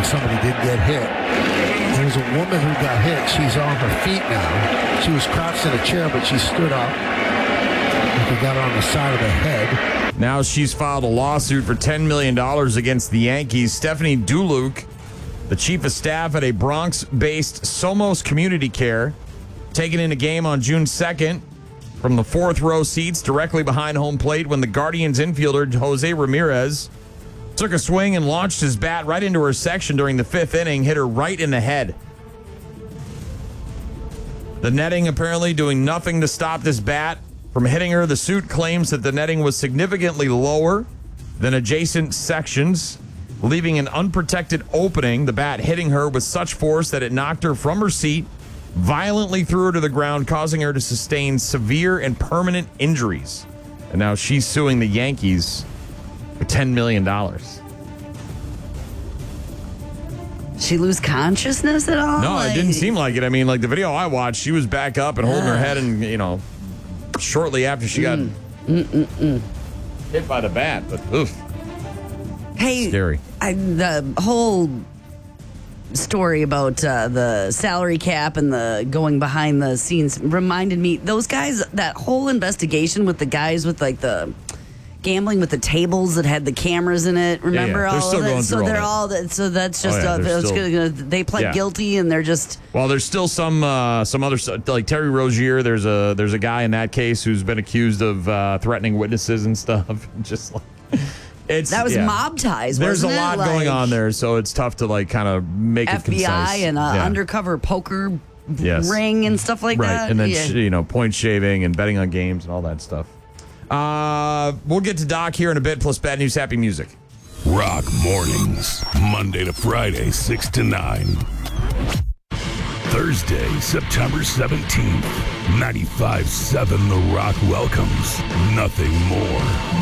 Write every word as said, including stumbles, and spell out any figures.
somebody did get hit. There was a woman who got hit. She's on her feet now. She was crouched in a chair, but she stood up. They got her on the side of the head. Now she's filed a lawsuit for ten million dollars against the Yankees. Stephanie Duluc, the chief of staff at a Bronx-based Somos Community Care, taken in a game on June second from the fourth row seats directly behind home plate when the Guardians infielder Jose Ramirez took a swing and launched his bat right into her section during the fifth inning, hit her right in the head. The netting apparently doing nothing to stop this bat from hitting her. The suit claims that the netting was significantly lower than adjacent sections, leaving an unprotected opening, the bat hitting her with such force that it knocked her from her seat, violently threw her to the ground, causing her to sustain severe and permanent injuries. And now she's suing the Yankees for ten million dollars. She lose consciousness at all? No, like, it didn't seem like it. I mean, like the video I watched, she was back up and holding uh, her head, and, you know, shortly after she got mm, mm, mm, mm. hit by the bat. But, oof. Hey, scary. I, the whole story about uh, the salary cap and the going behind the scenes reminded me, those guys, that whole investigation with the guys with like the gambling with the tables that had the cameras in it. Remember yeah, yeah. all of that? So all they're that. all that. So that's just oh, yeah, uh, it's still, gonna, they pled yeah. guilty and they're just. Well, there's still some uh, some other like Terry Rozier. There's a there's a guy in that case who's been accused of uh, threatening witnesses and stuff. Just like it's that was yeah. mob ties. There's wasn't a lot it? Like going on there, so it's tough to like kind of make F B I it concise. and uh, yeah. undercover poker yes. ring and stuff like right. that. And then yeah. you know point shaving and betting on games and all that stuff. Uh, we'll get to Doc here in a bit, plus bad news, happy music. Rock Mornings, Monday to Friday, six to nine. Thursday, September seventeenth, ninety-five point seven The Rock welcomes Nothing More.